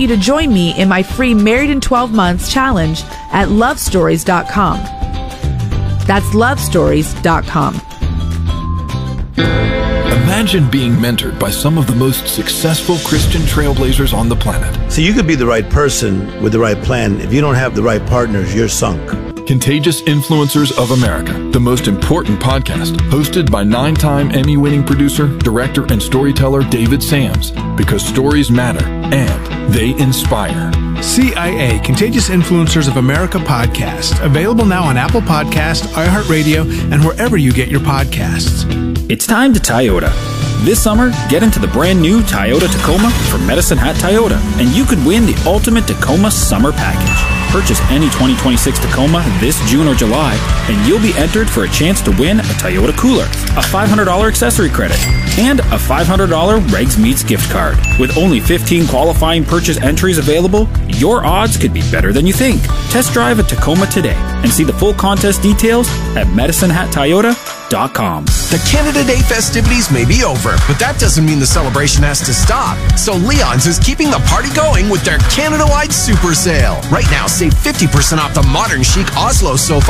you to join me in my free Married in 12 Months challenge at lovestories.com. That's lovestories.com. Imagine being mentored by some of the most successful Christian trailblazers on the planet. So you could be the right person with the right plan. If you don't have the right partners, you're sunk. Contagious Influencers of America, the most important podcast, hosted by 9-time Emmy-winning producer, director, and storyteller David Sams, because stories matter and they inspire. CIA, Contagious Influencers of America podcast, available now on Apple Podcast, iHeartRadio, and wherever you get your podcasts. It's time to Toyota. This summer, get into the brand new Toyota Tacoma from Medicine Hat Toyota, and you could win the ultimate Tacoma summer package. Purchase any 2026 Tacoma this June or July, and you'll be entered for a chance to win a Toyota cooler, a $500 accessory credit, and a $500 Regs Meats gift card. With only 15 qualifying purchase entries available, your odds could be better than you think. Test drive a Tacoma today and see the full contest details at MedicineHatToyota.com. The Canada Day festivities may be over, but that doesn't mean the celebration has to stop. So Leon's is keeping the party going with their Canada-wide super sale. Right now, save 50% off the modern chic Oslo sofa